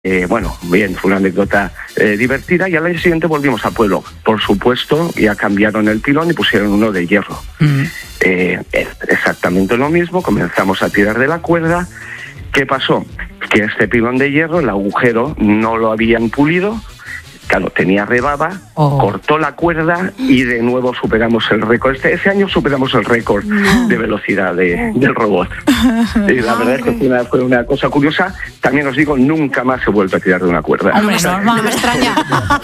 Bueno, bien, fue una anécdota divertida, y al año siguiente volvimos al pueblo. Por supuesto, ya cambiaron el pilón y pusieron uno de hierro. Exactamente lo mismo, comenzamos a tirar de la cuerda. ¿Qué pasó? Que este pilón de hierro, el agujero no lo habían pulido, claro, tenía rebaba, cortó la cuerda y de nuevo superamos el récord. Ese año superamos el récord de velocidad del robot. Y la verdad es que fue una cosa curiosa. También os digo, nunca más se vuelve a tirar de una cuerda. Hombre, no me extraña.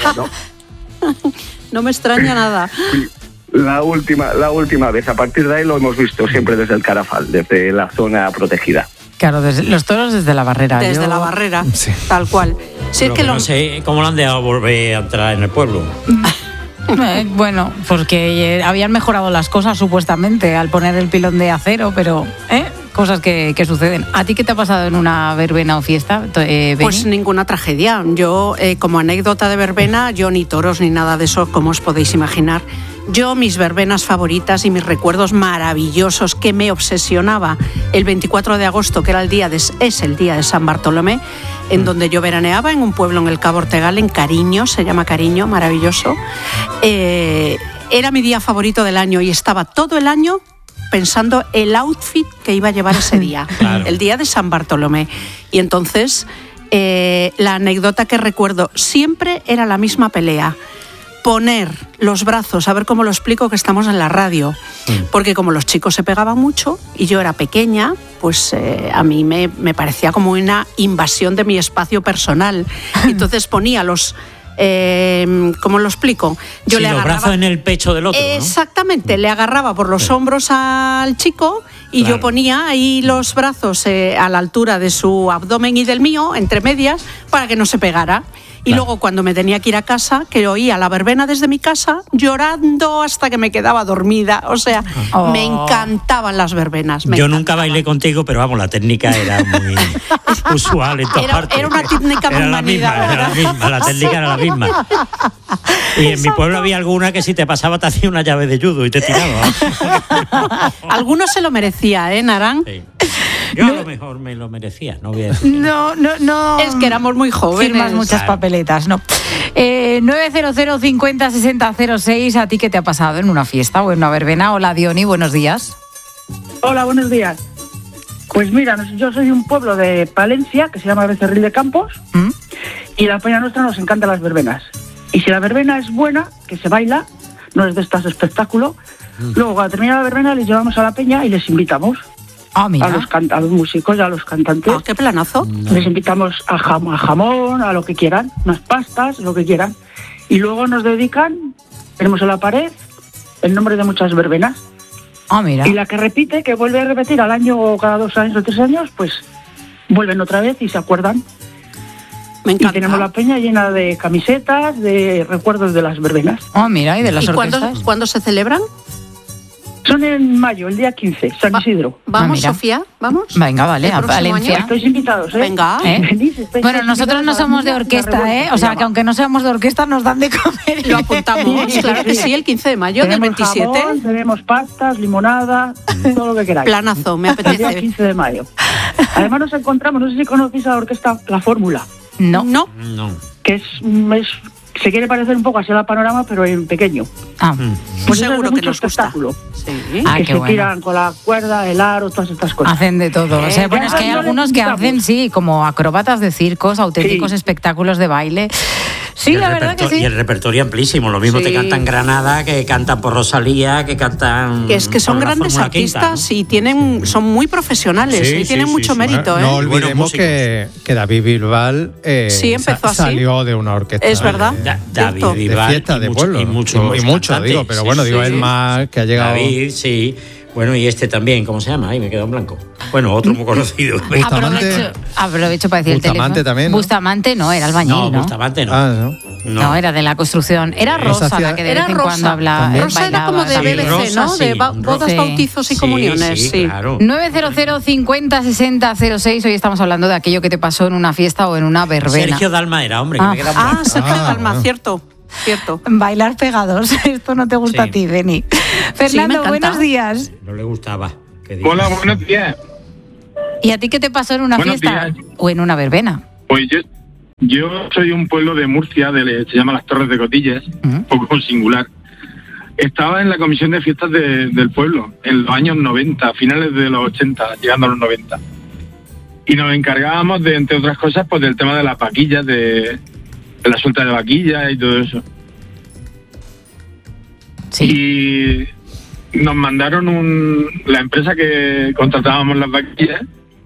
No me extraña nada. La última vez, a partir de ahí lo hemos visto siempre desde el Carafal, desde la zona protegida. Claro, los toros desde la barrera. Desde la barrera, sí. Tal cual. Sí, es que no sé cómo lo han dejado volver a entrar en el pueblo. Bueno, porque habían mejorado las cosas supuestamente al poner el pilón de acero, pero cosas que suceden. ¿A ti qué te ha pasado en una verbena o fiesta, Beni? Pues ninguna tragedia. Yo, como anécdota de verbena, yo ni toros ni nada de eso, como os podéis imaginar. Yo, mis verbenas favoritas y mis recuerdos maravillosos que me obsesionaba el 24 de agosto, que era es el día de San Bartolomé, en donde yo veraneaba en un pueblo en el Cabo Ortegal, en Cariño, se llama Cariño, maravilloso. Era mi día favorito del año y estaba todo el año pensando el outfit que iba a llevar ese día, claro. El día de San Bartolomé. Y entonces, la anécdota que recuerdo siempre era la misma pelea. Poner los brazos, a ver cómo lo explico, que estamos en la radio, porque como los chicos se pegaban mucho y yo era pequeña, pues a mí me parecía como una invasión de mi espacio personal. Entonces ponía los... ¿cómo lo explico? Yo le agarraba, los brazos en el pecho del otro, ¿no? Exactamente, le agarraba por los hombros al chico y yo ponía ahí los brazos a la altura de su abdomen y del mío, entre medias, para que no se pegara. Y luego cuando me tenía que ir a casa, que oía la verbena desde mi casa, llorando hasta que me quedaba dormida. O sea, me encantaban las verbenas. Yo nunca bailé contigo, pero vamos, la técnica era muy usual en todas partes. Era una técnica muy manida. La técnica era la misma. Y en mi pueblo había alguna que si te pasaba te hacía una llave de judo y te tiraba. Algunos se lo merecía, Narán? Sí. Yo a lo mejor me lo merecía, no voy a decir. No. Es que éramos muy jóvenes. Firmas muchas papeletas, no. 900 50 60 06, ¿a ti qué te ha pasado en una fiesta o en una verbena? Hola, Diony, buenos días. Hola, buenos días. Pues mira, yo soy de un pueblo de Palencia que se llama Becerril de Campos y la peña nuestra nos encantan las verbenas. Y si la verbena es buena, que se baila, no es de estas espectáculo, luego cuando termina la verbena les llevamos a la peña y les invitamos. A los músicos y a los cantantes. ¡Qué planazo! Les invitamos a jamón, a lo que quieran, unas pastas, lo que quieran. Y luego nos dedican, tenemos en la pared, el nombre de muchas verbenas. Mira. Y la que repite, que vuelve a repetir al año o cada 2 años o 3 años, pues vuelven otra vez y se acuerdan. Me encanta. Y tenemos la peña llena de camisetas, de recuerdos de las verbenas. Mira, y de las orquestas. ¿Cuándo se celebran? Son en mayo, el día 15, San Isidro. ¿Vamos, Sofía? ¿Vamos? Venga, vale, a Valencia. Estáis invitados, ¿eh? Venga. Bueno, nosotros no somos de orquesta, O sea, que aunque no seamos de orquesta, nos dan de comer. Lo apuntamos, claro que sí, el 15 de mayo del 27. Jamón, tenemos pastas, limonada, todo lo que queráis. Planazo, me apetece. El día 15 de mayo. Además nos encontramos, no sé si conocéis a la orquesta La Fórmula. No. Que es se quiere parecer un poco así a la Panorama, pero en pequeño. Pues seguro que nos espectáculo. Sí. Que se tiran con la cuerda, el aro, todas estas cosas. Hacen de todo. O sea, bueno, es que hay algunos que hacen, como acróbatas de circos, auténticos espectáculos de baile. Sí, la verdad que sí. Y el repertorio amplísimo. Lo mismo te cantan Granada, que cantan por Rosalía, que cantan... Es que son grandes artistas y son muy profesionales y tienen mucho mérito. Bueno, no olvidemos que David Bisbal salió de una orquesta. Es verdad. David Bisbal. De fiesta de pueblo. Y mucho, digo, pero bueno, digo, él más que ha llegado... David, sí. Bueno, y este también, ¿cómo se llama? Ahí me quedo en blanco. Bueno, otro muy conocido. Aprovecho para decir el teléfono. Bustamante también, ¿no? Bustamante no, era albañil, ¿no? Bustamante no. No, era de la construcción. Era Rosa la que de vez en cuando habla. Rosa era como de BBC, ¿no? De bodas, bautizos y comuniones. Sí, claro. 900 50 60 06. Hoy estamos hablando de aquello que te pasó en una fiesta o en una verbena. Sergio Dalma era, hombre. Que me queda blanco. Sergio Dalma, cierto. Bailar pegados. Esto no te gusta a ti, Beni. Fernando, buenos días. No le gustaba. Hola, buenos días. ¿Y a ti qué te pasó en una fiesta o en una verbena? Pues Yo soy de un pueblo de Murcia, se llama Las Torres de Cotillas, un poco singular. Estaba en la comisión de fiestas del pueblo, en los años 90, finales de los 80, llegando a los 90. Y nos encargábamos de, entre otras cosas, pues del tema de las vaquillas, de la suelta de vaquillas y todo eso. Sí. Y nos mandaron la empresa que contratábamos las vaquillas,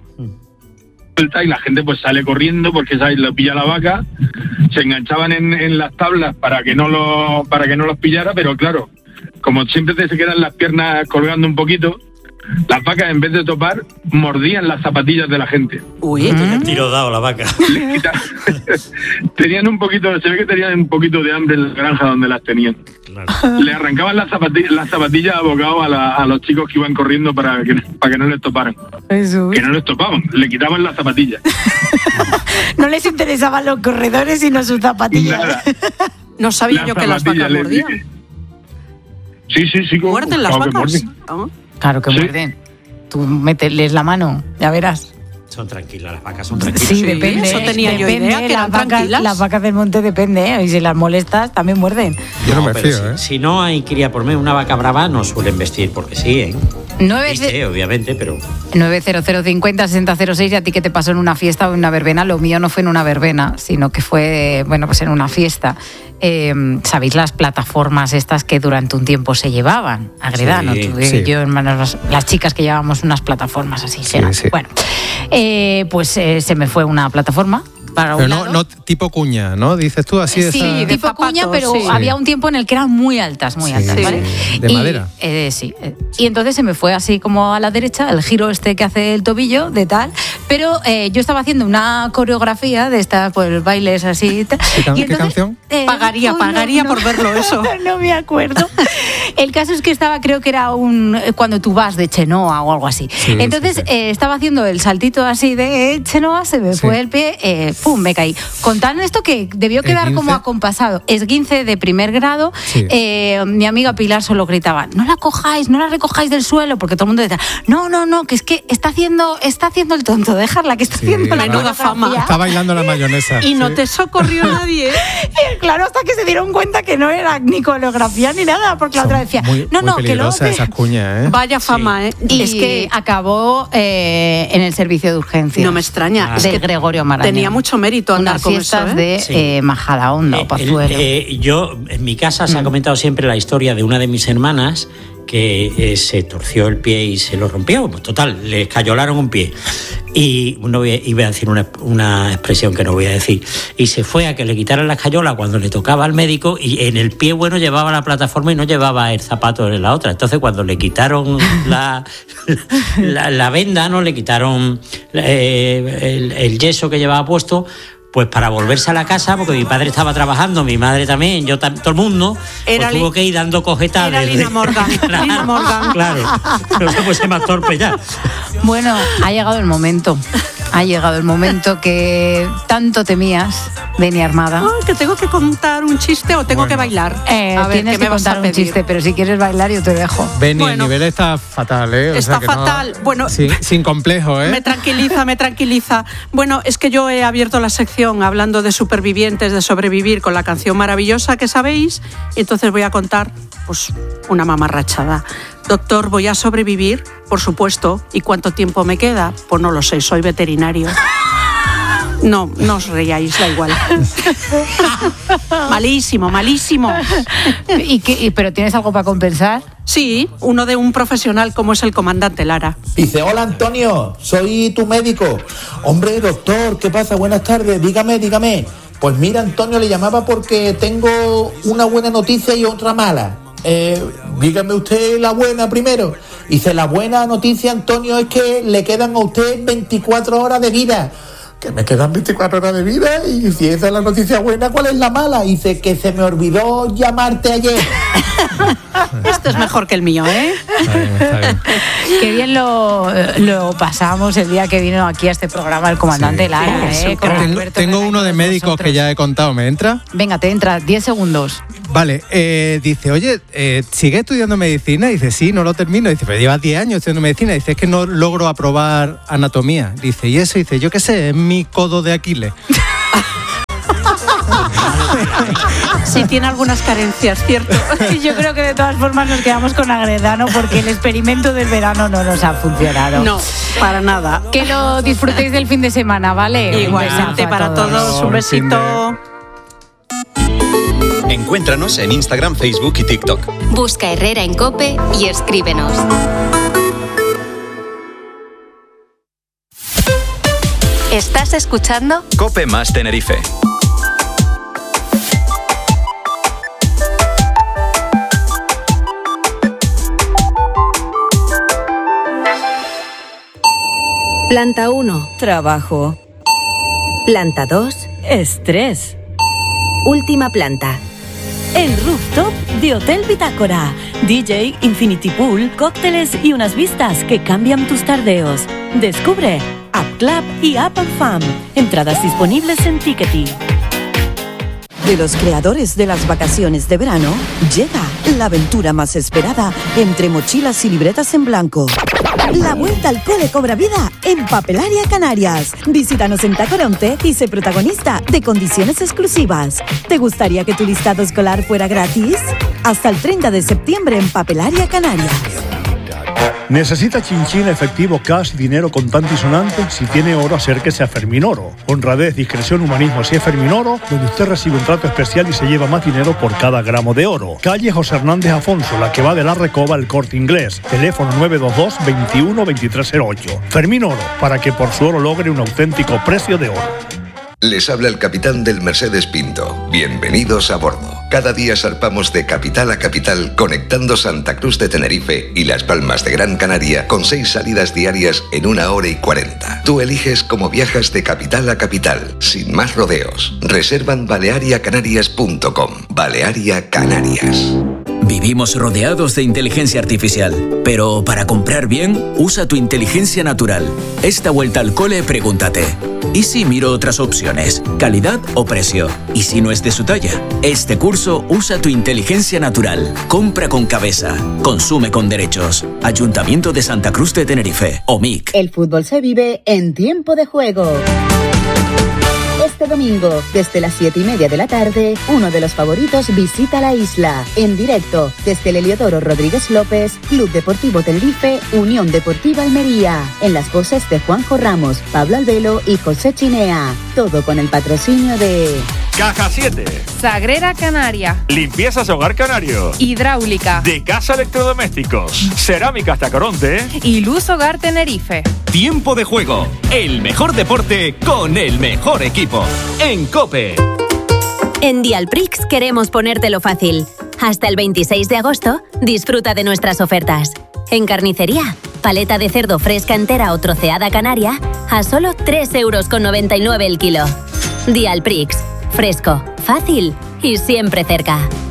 y la gente pues sale corriendo porque, ¿sabes?, lo pilla la vaca, se enganchaban en las tablas para que no los pillara, pero claro, como siempre se quedan las piernas colgando un poquito, las vacas, en vez de topar, mordían las zapatillas de la gente. Uy, tiro dado la vaca. Tenían un poquito, se ve que tenían un poquito de hambre en la granja donde las tenían. Claro. Le arrancaban las zapatillas a bocado a los chicos que iban corriendo para que no les toparan. Jesús. Que no les topaban, le quitaban las zapatillas. No les interesaban los corredores sino sus zapatillas. Nada. No sabía yo que las vacas mordían. Sí. ¿Muerden las vacas? Claro que muerden. Tú mételes la mano, ya verás. Son tranquilas, las vacas son tranquilas. Sí, depende. Eso tenía yo idea, que eran tranquilas. Las vacas del monte depende, y si las molestas también muerden. Yo no me fío, Si no hay cría por medio, una vaca brava no suelen vestir, porque sí, obviamente, pero... 90050-6006, ¿y a ti qué te pasó en una fiesta o en una verbena? Lo mío no fue en una verbena, sino que fue, pues en una fiesta. ¿Sabéis las plataformas estas que durante un tiempo se llevaban? Agredano, sí. Yo, hermanos, las chicas que llevábamos unas plataformas así. Sí. Bueno, pues se me fue una plataforma. Pero no tipo cuña, ¿no? Dices tú así. Sí, tipo zapato, cuña, pero había un tiempo en el que eran muy altas, ¿vale? ¿De madera? Sí. Y entonces se me fue así como a la derecha, el giro que hace el tobillo, de tal. Pero yo estaba haciendo una coreografía de estas, pues, bailes así. ¿Qué canción? Pagaría por verlo eso. No me acuerdo. El caso es que creo que era cuando tú vas de Chenoa o algo así. Sí, entonces estaba haciendo el saltito así de Chenoa, se me fue el pie, ¡pum!, me caí. Contando esto que debió quedar como acompasado. Esguince de primer grado. Sí. Mi amiga Pilar solo gritaba, no la recojáis del suelo, porque todo el mundo decía, no, que es que está haciendo el tonto, dejarla, que está haciendo la menuda fama. Está bailando la mayonesa. Y no te socorrió nadie. Claro, hasta que se dieron cuenta que no era ni coreografía ni nada, porque la otra decía, muy que lo esas cuñas, Vaya fama, Y es que acabó en el servicio de urgencia. No me extraña. Es de Gregorio Marañón. Tenía mucho mérito andar con fiestas de Majadahonda o Pozuelo. Yo, en mi casa se ha comentado siempre la historia de una de mis hermanas que se torció el pie y se lo rompió. Total, le escayolaron un pie. Y iba a decir una expresión que no voy a decir. Y se fue a que le quitaran la escayola cuando le tocaba al médico, y en el pie bueno llevaba la plataforma y no llevaba el zapato en la otra. Entonces cuando le quitaron la venda, ¿no?, le quitaron el yeso que llevaba puesto, pues para volverse a la casa, porque mi padre estaba trabajando, mi madre también, yo todo el mundo, pues tuvo que ir dando cojetadas. Era Lina Morgan. Lina Morgan. Claro, no se puede más torpe ya. Bueno, ha llegado el momento que tanto temías, Beni Armada. Que tengo que contar un chiste o tengo que bailar. Tienes que contar un chiste, pero si quieres bailar yo te dejo. Beni, el nivel está fatal, Está fatal. No, sin complejo, Me tranquiliza. Bueno, es que yo he abierto la sección hablando de supervivientes, de sobrevivir, con la canción maravillosa que sabéis, y entonces voy a contar pues una mamarrachada. Doctor, ¿voy a sobrevivir? Por supuesto. ¿Y cuánto tiempo me queda? Pues no lo sé, soy veterinario. No os reíais, da igual. Malísimo. ¿Pero tienes algo para compensar? Sí, uno de un profesional como es el comandante Lara. Dice, hola Antonio, soy tu médico. Hombre, doctor, ¿qué pasa? Buenas tardes, dígame. Pues mira, Antonio, le llamaba porque tengo una buena noticia y otra mala. Dígame usted la buena primero. Dice, la buena noticia, Antonio, es que le quedan a usted 24 horas de vida. Que me quedan 24 horas de vida, y si esa es la noticia buena, ¿cuál es la mala? Dice que se me olvidó llamarte ayer. Esto es mejor que el mío, Está bien. Qué bien lo pasamos el día que vino aquí a este programa el comandante Lara. Tengo uno de médicos que ya he contado, ¿me entra? Venga, te entra, 10 segundos. Vale, dice, oye, ¿sigue estudiando medicina? Dice, sí, no lo termino. Dice, pero llevas 10 años estudiando medicina. Dice, es que no logro aprobar anatomía. Dice, ¿y eso? Dice, yo qué sé, es mi codo de Aquiles. Sí, tiene algunas carencias, cierto. Yo creo que de todas formas nos quedamos con Agredano porque el experimento del verano no nos ha funcionado. No, para nada. Que lo disfrutéis del fin de semana, ¿vale? Igualmente para todos. Un besito. Encuéntranos en Instagram, Facebook y TikTok. Busca Herrera en COPE y escríbenos. ¿Estás escuchando? COPE más Tenerife. Planta 1. Trabajo. Planta 2. Estrés. Última planta. El rooftop de Hotel Bitácora. DJ, Infinity Pool, cócteles y unas vistas que cambian tus tardeos. Descubre App Club y App & Fam. Entradas disponibles en Ticketing. De los creadores de las vacaciones de verano, llega la aventura más esperada entre mochilas y libretas en blanco. La vuelta al cole cobra vida en Papelaria Canarias. Visítanos en Tacoronte y sé protagonista de condiciones exclusivas. ¿Te gustaría que tu listado escolar fuera gratis? Hasta el 30 de septiembre en Papelaria Canarias. ¿Necesita chinchín, efectivo, cash, dinero contante y sonante? Si tiene oro, acérquese a Ferminoro. Honradez, discreción, humanismo, si es Ferminoro, donde usted recibe un trato especial y se lleva más dinero por cada gramo de oro. Calle José Hernández Afonso, la que va de la Recoba al Corte Inglés. Teléfono 922 21 2308. Ferminoro, para que por su oro logre un auténtico precio de oro. Les habla el capitán del Mercedes Pinto. Bienvenidos a bordo. Cada día zarpamos de capital a capital, conectando Santa Cruz de Tenerife y Las Palmas de Gran Canaria con 6 salidas diarias en 1 hora y 40. Tú eliges cómo viajas de capital a capital, sin más rodeos. Reserva en baleariacanarias.com. Balearia Canarias. Vivimos rodeados de inteligencia artificial, pero para comprar bien, usa tu inteligencia natural. Esta vuelta al cole, pregúntate: ¿y si miro otras opciones? ¿Calidad o precio? ¿Y si no es de su talla? Este curso usa tu inteligencia natural. Compra con cabeza. Consume con derechos. Ayuntamiento de Santa Cruz de Tenerife. OMIC. El fútbol se vive en tiempo de juego. Este domingo, desde las 7:30 de la tarde, uno de los favoritos visita la isla. En directo, desde el Heliodoro Rodríguez López, Club Deportivo Tenerife, Unión Deportiva Almería. En las voces de Juanjo Ramos, Pablo Albelo y José Chinea. Todo con el patrocinio de... Caja 7. Sagrera Canaria. Limpiezas Hogar Canario. Hidráulica. De Casa Electrodomésticos. Cerámicas Tacoronte. Y Luz Hogar Tenerife. Tiempo de juego. El mejor deporte con el mejor equipo. En COPE. En Dialprix queremos ponértelo fácil. Hasta el 26 de agosto, disfruta de nuestras ofertas. En carnicería, paleta de cerdo fresca entera o troceada canaria a solo 3,99 € el kilo. Dialprix. Fresco, fácil y siempre cerca.